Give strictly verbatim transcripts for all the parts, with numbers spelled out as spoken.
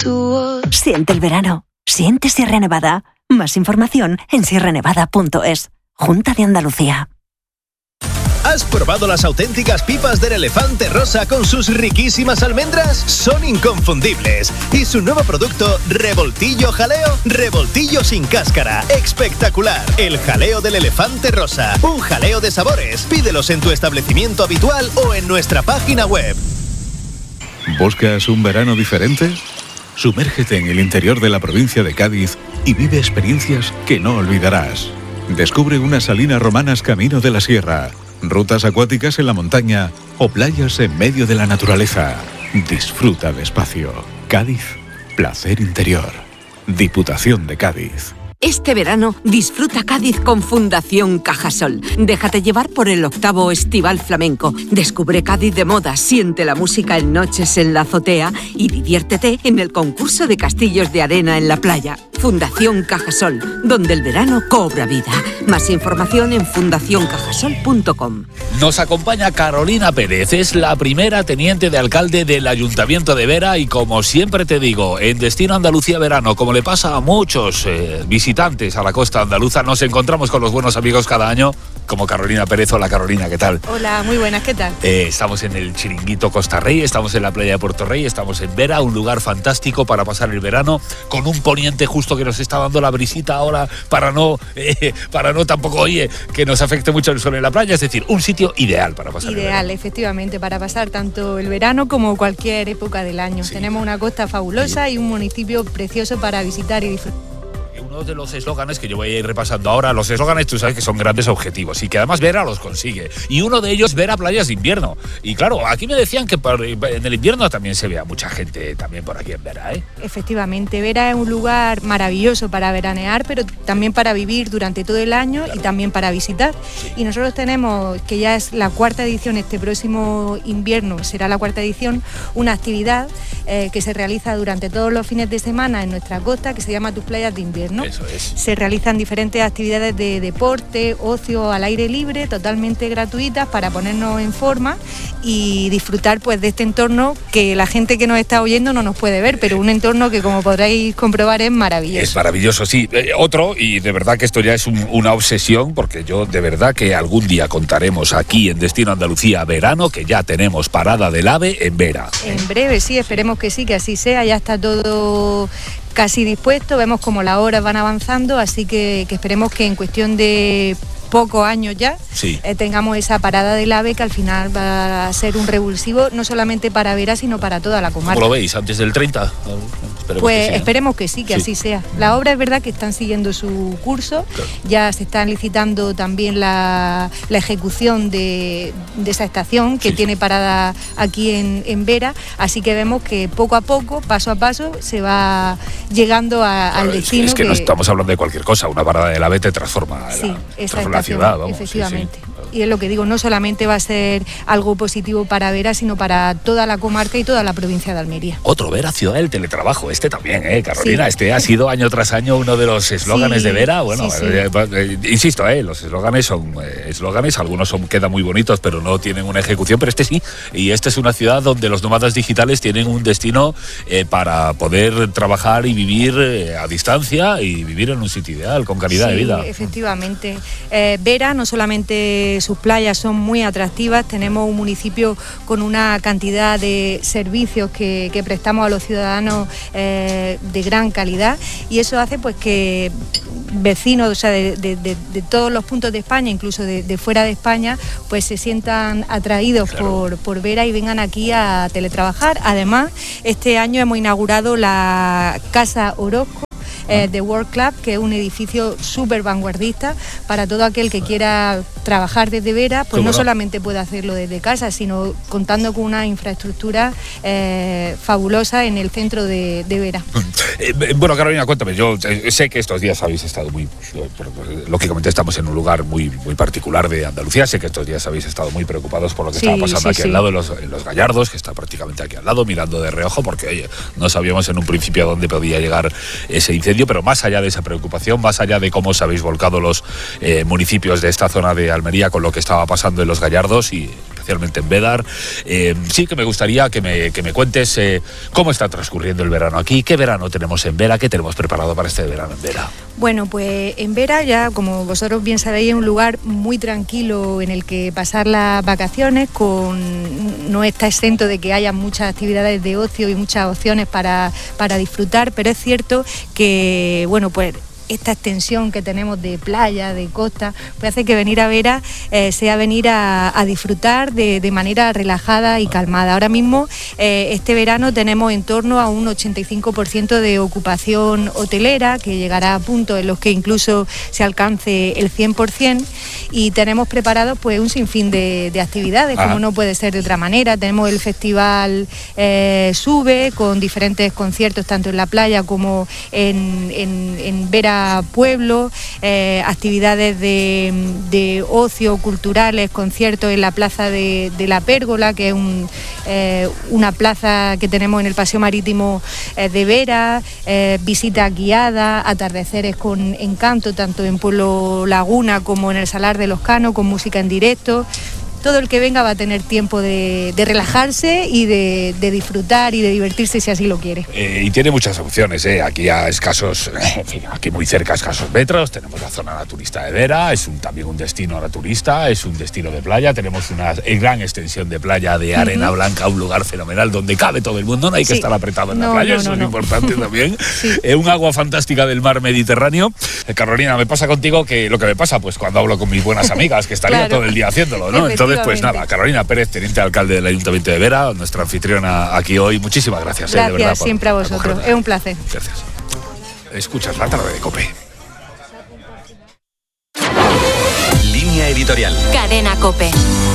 Siente el verano. Siente Sierra Nevada. Más información en sierra nevada punto es. Junta de Andalucía. ¿Has probado las auténticas pipas del Elefante Rosa con sus riquísimas almendras? Son inconfundibles. Y su nuevo producto, Revoltillo Jaleo, revoltillo sin cáscara. ¡Espectacular! El jaleo del Elefante Rosa. Un jaleo de sabores. Pídelos en tu establecimiento habitual o en nuestra página web. ¿Buscas un verano diferente? Sumérgete en el interior de la provincia de Cádiz y vive experiencias que no olvidarás. Descubre unas salinas romanas camino de la sierra, rutas acuáticas en la montaña o playas en medio de la naturaleza. Disfruta despacio. Cádiz, placer interior. Diputación de Cádiz. Este verano disfruta Cádiz con Fundación Cajasol. Déjate llevar por el octavo Estival Flamenco. Descubre Cádiz de moda, siente la música en noches en la azotea y diviértete en el concurso de castillos de arena en la playa. Fundación Cajasol, donde el verano cobra vida. Más información en fundación cajasol punto com. Nos acompaña Carolina Pérez, es la primera teniente de alcalde del Ayuntamiento de Vera y como siempre te digo, en Destino Andalucía Verano, como le pasa a muchos eh, visitantes a la costa andaluza, nos encontramos con los buenos amigos cada año, como Carolina Pérez. Hola Carolina, ¿qué tal? Hola, muy buenas, ¿qué tal? Eh, estamos en el Chiringuito Costa Rey, estamos en la playa de Puerto Rey, estamos en Vera, un lugar fantástico para pasar el verano, con un poniente justo que nos está dando la brisita ahora para no, eh, para no tampoco, oye, que nos afecte mucho el sol en la playa, es decir, un sitio ideal para pasar ideal, el verano. Ideal, efectivamente, para pasar tanto el verano como cualquier época del año. Sí. Tenemos una costa fabulosa sí. y un municipio precioso para visitar y disfrutar. Uno de los eslóganes que yo voy a ir repasando ahora, los eslóganes tú sabes que son grandes objetivos y que además Vera los consigue. Y uno de ellos, Vera playas de invierno. Y claro, aquí me decían que en el invierno también se vea mucha gente también por aquí en Vera, ¿eh? Efectivamente, Vera es un lugar maravilloso para veranear, pero también para vivir durante todo el año claro. y también para visitar. Sí. Y nosotros tenemos, que ya es la cuarta edición, este próximo invierno será la cuarta edición, una actividad eh, que se realiza durante todos los fines de semana en nuestra costa, que se llama Tus Playas de Invierno. Eso es. Se realizan diferentes actividades de deporte, ocio al aire libre, totalmente gratuitas para ponernos en forma y disfrutar pues de este entorno que la gente que nos está oyendo no nos puede ver, pero un entorno que como podréis comprobar es maravilloso. Es maravilloso, sí. Eh, otro, y de verdad que esto ya es un, una obsesión, porque yo de verdad que algún día contaremos aquí en Destino Andalucía Verano que ya tenemos parada del AVE en Vera. En breve, sí, esperemos que sí, que así sea, ya está todo casi dispuesto, vemos como las horas van avanzando, así que, que esperemos que en cuestión de pocos años ya sí. eh, tengamos esa parada del AVE que al final va a ser un revulsivo no solamente para Vera sino para toda la comarca. ¿Cómo lo veis? ¿Antes del treinta? Esperemos pues que sí, esperemos que sí, que sí. así sea. La obra es verdad que están siguiendo su curso, claro. ya se están licitando también la, la ejecución de, de esa estación que sí. tiene parada aquí en, en Vera, así que vemos que poco a poco, paso a paso, se va llegando a, claro, al destino. Es que, que no estamos hablando de cualquier cosa, una parada del AVE te transforma, sí, la, transforma la ciudad. Vamos. Efectivamente. Sí, sí. Y es lo que digo, no solamente va a ser algo positivo para Vera, sino para toda la comarca y toda la provincia de Almería. Otro, Vera, ciudad del teletrabajo, este también, ¿eh, Carolina? Sí. Este ha sido año tras año uno de los eslóganes sí, de Vera. Bueno, sí, sí. Eh, eh, insisto, eh, los eslóganes son eh, eslóganes, algunos son, quedan muy bonitos, pero no tienen una ejecución, pero este sí. Y esta es una ciudad donde los nómadas digitales tienen un destino eh, para poder trabajar y vivir eh, a distancia y vivir en un sitio ideal, con calidad sí, de vida. Efectivamente. Eh, Vera, no solamente sus playas son muy atractivas, tenemos un municipio con una cantidad de servicios que, que prestamos a los ciudadanos eh, de gran calidad y eso hace pues que vecinos, o sea, de, de, de, de todos los puntos de España, incluso de, de fuera de España, pues se sientan atraídos claro. por, por Vera y vengan aquí a teletrabajar. Además, este año hemos inaugurado la Casa Orozco, Eh, The World Club, que es un edificio súper vanguardista para todo aquel que quiera trabajar desde Vera, pues no solamente puede hacerlo desde casa, sino contando con una infraestructura eh, fabulosa en el centro de, de Vera. Eh, bueno, Carolina, cuéntame, yo eh, sé que estos días habéis estado muy, lógicamente estamos en un lugar muy, muy particular de Andalucía, sé que estos días habéis estado muy preocupados por lo que sí, estaba pasando sí, aquí sí. al lado, en los, en los Gallardos, que está prácticamente aquí al lado, mirando de reojo, porque oye, no sabíamos en un principio a dónde podía llegar ese incendio, pero más allá de esa preocupación, más allá de cómo os habéis volcado los eh, municipios de esta zona de Almería con lo que estaba pasando en los Gallardos y especialmente en Bédar. Eh, sí que me gustaría que me, que me cuentes eh, cómo está transcurriendo el verano aquí, qué verano tenemos en Vera, qué tenemos preparado para este verano en Vera. Bueno, pues en Vera ya, como vosotros bien sabéis, es un lugar muy tranquilo en el que pasar las vacaciones, con no está exento de que haya muchas actividades de ocio y muchas opciones para, para disfrutar, pero es cierto que, bueno, pues esta extensión que tenemos de playa, de costa, pues hace que venir a Vera eh, sea venir a, a disfrutar de, de manera relajada y calmada. Ahora mismo, eh, este verano tenemos en torno a un ochenta y cinco por ciento de ocupación hotelera, que llegará a puntos en los que incluso se alcance el cien por ciento, y tenemos preparados pues un sinfín de, de actividades, ah. como no puede ser de otra manera. Tenemos el festival eh, Sube, con diferentes conciertos tanto en la playa como en, en, en Vera Pueblo, eh, actividades de, de ocio, culturales, conciertos en la plaza de, de la Pérgola, que es un, eh, una plaza que tenemos en el Paseo Marítimo eh, de Vera, eh, visitas guiadas, atardeceres con encanto, tanto en Pueblo Laguna como en el Salar de los Canos, con música en directo. Todo el que venga va a tener tiempo de, de relajarse y de, de disfrutar y de divertirse si así lo quiere. Eh, y tiene muchas opciones, ¿eh? Aquí a escasos, en fin, aquí muy cerca a escasos metros, tenemos la zona naturista de Vera, es un, también un destino naturista, es un destino de playa, tenemos una gran extensión de playa de arena uh-huh. blanca, un lugar fenomenal donde cabe todo el mundo, no hay que sí. estar apretado en no, la playa, no, eso no, es no. importante también. sí. eh, un agua fantástica del mar Mediterráneo. Eh, Carolina, me pasa contigo que lo que me pasa pues cuando hablo con mis buenas amigas, que estaría claro. todo el día haciéndolo, ¿no? Entonces, pues nada, Carolina Pérez, teniente alcalde del Ayuntamiento de Vera, nuestra anfitriona aquí hoy. Muchísimas gracias. Gracias, eh, de verdad, siempre por, a vosotros. Es un placer. Gracias. Escuchas la tarde de COPE. Línea editorial. Cadena COPE.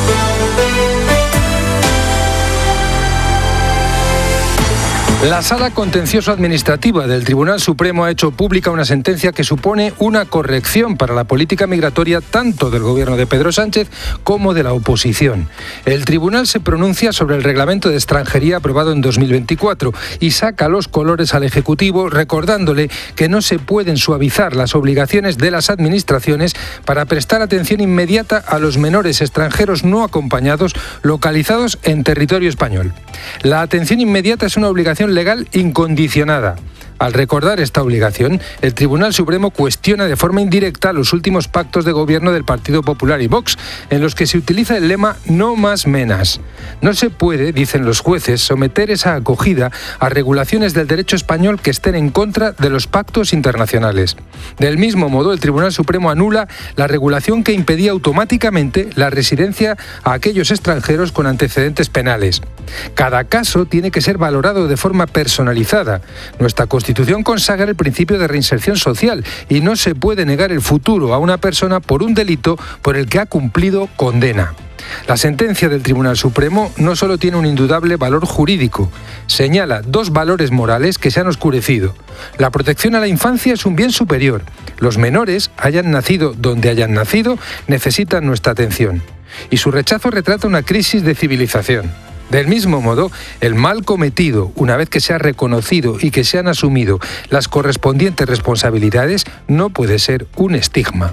La Sala Contencioso-Administrativa del Tribunal Supremo ha hecho pública una sentencia que supone una corrección para la política migratoria tanto del gobierno de Pedro Sánchez como de la oposición. El tribunal se pronuncia sobre el reglamento de extranjería aprobado en dos mil veinticuatro y saca los colores al Ejecutivo recordándole que no se pueden suavizar las obligaciones de las administraciones para prestar atención inmediata a los menores extranjeros no acompañados localizados en territorio español. La atención inmediata es una obligación legal incondicionada. Al recordar esta obligación, el Tribunal Supremo cuestiona de forma indirecta los últimos pactos de gobierno del Partido Popular y Vox, en los que se utiliza el lema «no más menas». No se puede, dicen los jueces, someter esa acogida a regulaciones del derecho español que estén en contra de los pactos internacionales. Del mismo modo, el Tribunal Supremo anula la regulación que impedía automáticamente la residencia a aquellos extranjeros con antecedentes penales. Cada caso tiene que ser valorado de forma personalizada. Nuestra Constitución La Constitución consagra el principio de reinserción social y no se puede negar el futuro a una persona por un delito por el que ha cumplido condena. La sentencia del Tribunal Supremo no solo tiene un indudable valor jurídico, señala dos valores morales que se han oscurecido. La protección a la infancia es un bien superior. Los menores, hayan nacido donde hayan nacido, necesitan nuestra atención. Y su rechazo retrata una crisis de civilización. Del mismo modo, el mal cometido, una vez que se ha reconocido y que se han asumido las correspondientes responsabilidades, no puede ser un estigma.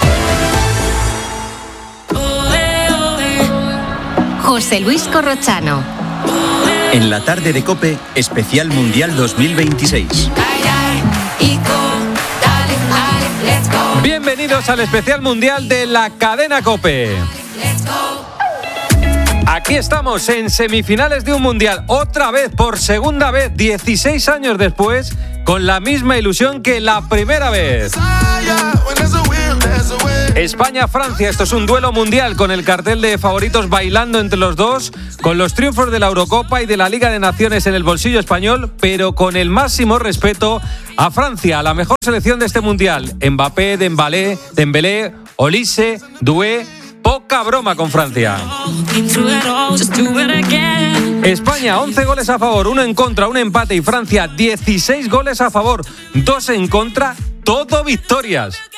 José Luis Corrochano. En la tarde de COPE, especial Mundial dos mil veintiséis. Bienvenidos al especial Mundial de la cadena COPE. Aquí estamos en semifinales de un mundial, otra vez, por segunda vez, dieciséis años después, con la misma ilusión que la primera vez. España-Francia, esto es un duelo mundial con el cartel de favoritos bailando entre los dos, con los triunfos de la Eurocopa y de la Liga de Naciones en el bolsillo español, pero con el máximo respeto a Francia, la mejor selección de este mundial. Mbappé, Dembélé, Dembélé, Olise, Doué. Poca broma con Francia. España, once goles a favor, uno en contra, un empate, y Francia, dieciséis goles a favor, dos en contra, todo victorias.